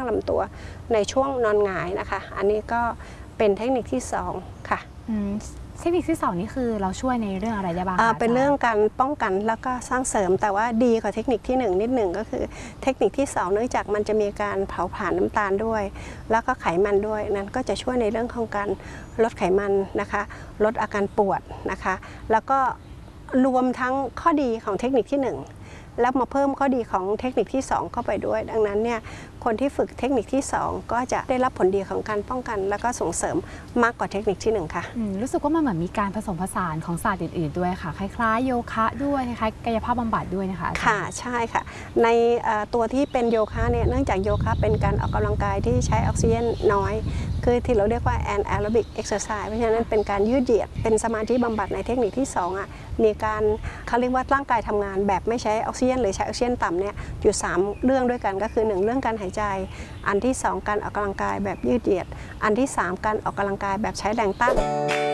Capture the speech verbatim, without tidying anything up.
ลำตัวในช่วงนอนหงายนะคะอันนี้ก็เป็นเทคนิคที่สองค่ะเทคนิคที่สองนี่คือเราช่วยในเรื่องอะไรได้บ้างคะเป็นเรื่องการป้องกันแล้วก็สร้างเสริมแต่ว่าดีกว่าเทคนิคที่หนึ่งนิดหนึ่งก็คือเทคนิคที่สองเนื่องจากมันจะมีการเผาผลาญน้ำตาลด้วยแล้วก็ไขมันด้วยนั้นก็จะช่วยในเรื่องของการลดไขมันนะคะลดอาการปวดนะคะแล้วก็รวมทั้งข้อดีของเทคนิคที่หนึ่งแล้วมาเพิ่มข้อดีของเทคนิคที่สองเข้าไปด้วยดังนั้นเนี่ยคนที่ฝึกเทคนิคที่สองก็จะได้รับผลดีของการป้องกันแล้วก็ส่งเสริมมากกว่าเทคนิคที่หนึ่งค่ะรู้สึกว่ามันเหมือนมีการผสมผสานของศาสตร์อื่นๆด้วยค่ะคล้ายๆโยคะด้วยคล้ายๆกายภาพบำบัดด้วยนะคะค่ะใช่ค่ะในตัวที่เป็นโยคะเนี่ยเนื่องจากโยคะเป็นการออกกำลังกายที่ใช้ออกซิเจนน้อยคือที่เราเรียกว่า anaerobic exercise เพราะฉะนั้นเป็นการยืดเหยียดเป็นสมาธิบำบัดในเทคนิคที่สองอ่ะมีการเขาเรียกว่าร่างกายทำงานแบบไม่ใช้ออกซิเจนหรือใช้ออกซิเจนต่ำเนี่ยอยู่สามเรื่องด้วยกันก็คือหนึ่งเรื่องการหายใจอันที่สองการออกกำลังกายแบบยืดเหยียดอันที่สามการออกกำลังกายแบบใช้แรงต้าน